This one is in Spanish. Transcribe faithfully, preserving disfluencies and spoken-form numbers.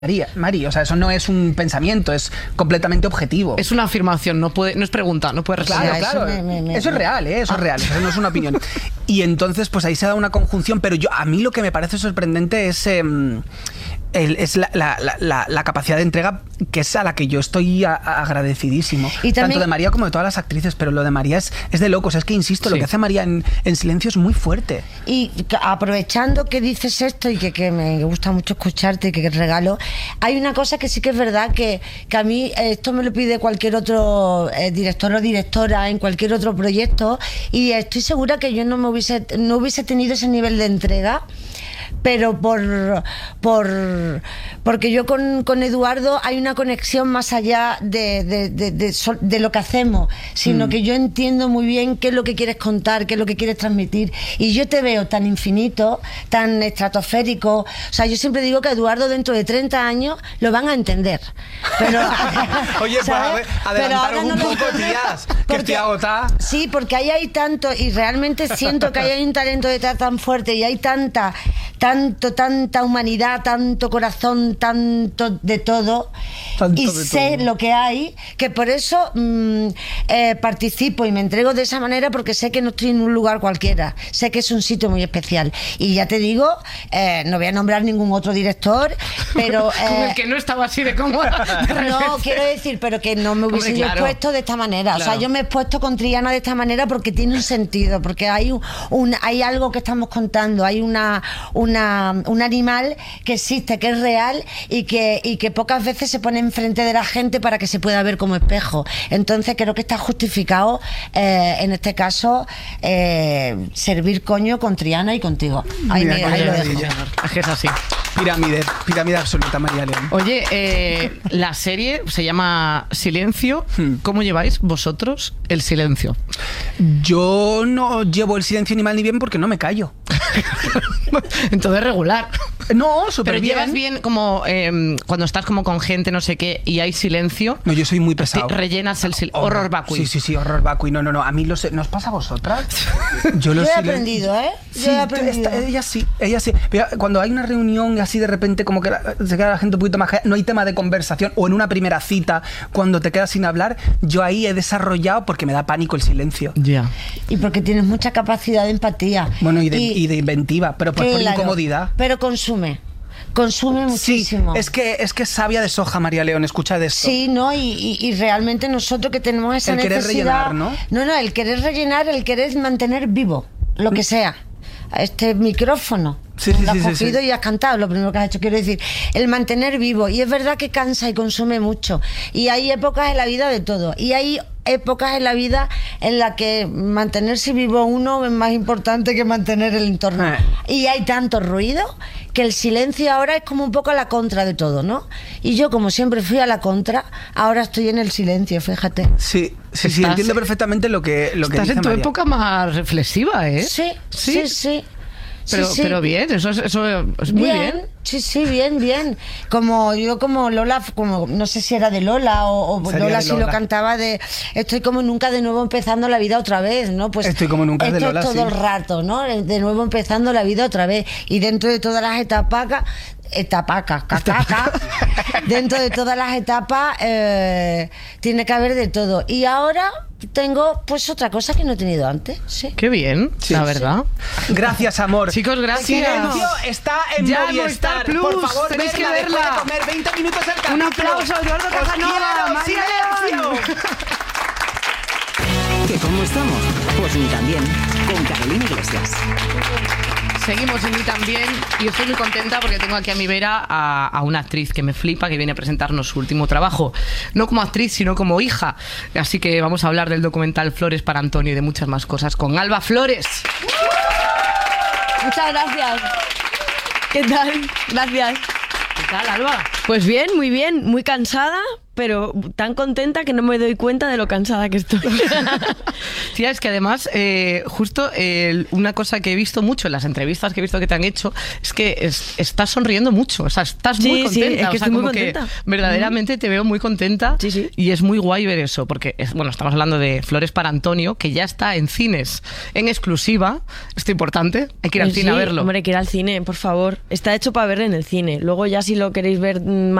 María, Mari, o sea, eso no es un pensamiento, es completamente objetivo. Es una afirmación, no puede, no es pregunta, no puede responder. Claro, claro, eso, me, me, eso es real, ¿eh? Eso ah. es real, eso no es una opinión. Y entonces, pues ahí se da una conjunción, pero yo a mí lo que me parece sorprendente es... Eh, El, es la, la, la, la capacidad de entrega, que es a la que yo estoy a, a agradecidísimo. Y también, tanto de María como de todas las actrices, pero lo de María es, es de locos. Es que, insisto, sí. lo que hace María en, en Silencio es muy fuerte. Y aprovechando que dices esto y que, que me gusta mucho escucharte y que regalo, hay una cosa que sí que es verdad, que, que a mí esto me lo pide cualquier otro eh, director o directora en cualquier otro proyecto, y estoy segura que yo no me hubiese, no hubiese tenido ese nivel de entrega, pero por, por porque yo con, con Eduardo hay una conexión más allá de, de, de, de, de lo que hacemos, sino mm. que yo entiendo muy bien qué es lo que quieres contar, qué es lo que quieres transmitir, y yo te veo tan infinito, tan estratosférico. O sea, yo siempre digo que Eduardo dentro de treinta años lo van a entender, pero oye, pues a ver, adelantaros un no poco, tías, que porque, estoy agotada. Sí, porque ahí hay tanto, y realmente siento que ahí hay un talento detrás tan fuerte, y hay tanta tanto, tanta humanidad, tanto corazón, tanto de todo, tanto y de sé todo. Lo que hay, que por eso mmm, eh, participo y me entrego de esa manera, porque sé que no estoy en un lugar cualquiera, sé que es un sitio muy especial. Y ya te digo, eh, no voy a nombrar ningún otro director, pero... Eh, Con el que no estaba así de cómoda. No, quiero decir, pero que no me hubiese Hombre, claro. expuesto de esta manera. Claro. O sea, yo me he expuesto con Triana de esta manera porque tiene un sentido, porque hay, un, un, hay algo que estamos contando, hay una... una Una, un animal que existe, que es real y que, y que pocas veces se pone enfrente de la gente para que se pueda ver como espejo. Entonces creo que está justificado, eh, en este caso, eh, servir coño con Triana y contigo. Ahí, Mira, me, ahí lo dejo. Es que es así. Pirámide, pirámide absoluta, María León. Oye, eh, la serie se llama Silencio. ¿Cómo lleváis vosotros el silencio? Yo no llevo el silencio ni mal ni bien porque no me callo. Entonces regular. No, súper bien. Pero llevas bien como eh, cuando estás como con gente, no sé qué, y hay silencio. No, yo soy muy pesado. Rellenas el silencio. Horror vacui. Sí, sí, sí, horror vacui. No, no, no. A mí los, ¿no os pasa a vosotras? Yo, yo he aprendido, ¿eh? Yo sí, he aprendido. Esta, ella sí, ella sí. Pero cuando hay una reunión así de repente como que la, se queda la gente un poquito más... No hay tema de conversación, o en una primera cita, cuando te quedas sin hablar, yo ahí he desarrollado porque me da pánico el silencio. Ya. Yeah. Y porque tienes mucha capacidad de empatía. Bueno, y de, y, y de inventiva, pero pues claro, por incomodidad. Pero consume. Consume muchísimo. Sí, es que es que es sabia de soja, María León, escucha de esto. Sí, ¿no? Y, y, y realmente nosotros que tenemos esa el necesidad... El querer rellenar, ¿no? No, no, el querer rellenar, el querer mantener vivo, lo que sea. Este micrófono. Sí, sí, lo has sí, cogido sí. y has cantado, lo primero que has hecho, quiero decir, el mantener vivo. Y es verdad que cansa y consume mucho. Y hay épocas en la vida de todo. Y hay épocas en la vida en las que mantenerse vivo uno es más importante que mantener el entorno. Eh. Y hay tanto ruido que el silencio ahora es como un poco a la contra de todo, ¿no? Y yo, como siempre fui a la contra, ahora estoy en el silencio, fíjate. Sí, sí, sí, entiendo perfectamente lo que, lo que estás dice en tu María. época más reflexiva, ¿eh? Sí, sí, sí. sí. Pero, sí, sí. pero bien, eso es, eso es muy bien, bien. Sí, sí, bien, bien. Como yo, como Lola, como no sé si era de Lola o, o Lola si Lola. Lo cantaba de estoy como nunca de nuevo empezando la vida otra vez, ¿no? Pues estoy como nunca esto de Lola, es todo sí. el rato, ¿no? De nuevo empezando la vida otra vez. Y dentro de todas las etapas, etapaca, cacaca, dentro de todas las etapas eh, tiene que haber de todo. Y ahora tengo pues otra cosa que no he tenido antes. Sí. Qué bien, sí, la verdad. Sí. Gracias, amor. Chicos, gracias. Silencio está en ya Movistar Plus. Por favor, tenéis verla, que verla. De comer veinte minutos el capítulo. Un aplauso a Eduardo Casanova. ¡Silencio! ¿Que cómo estamos? Pues ni tan bien. Con Carolina Iglesias. Seguimos en Ni También y estoy muy contenta porque tengo aquí a mi vera a, a una actriz que me flipa, que viene a presentarnos su último trabajo, no como actriz sino como hija, así que vamos a hablar del documental Flores para Antonio y de muchas más cosas con Alba Flores. Muchas gracias. ¿Qué tal? Gracias. ¿Qué tal, Alba? Pues bien, muy bien, muy cansada, pero tan contenta que no me doy cuenta de lo cansada que estoy. Tía, es que además, eh, justo eh, una cosa que he visto mucho en las entrevistas que he visto que te han hecho es que es, estás sonriendo mucho, o sea, estás sí, muy contenta. Sí, es que o sea, estoy como muy contenta. Que verdaderamente mm. te veo muy contenta sí, sí. y es muy guay ver eso, porque, es, bueno, estamos hablando de Flores para Antonio, que ya está en cines, en exclusiva, esto es importante, hay que ir al sí, cine a verlo. Hombre, hay que ir al cine, por favor. Está hecho para verlo en el cine, luego ya si lo queréis ver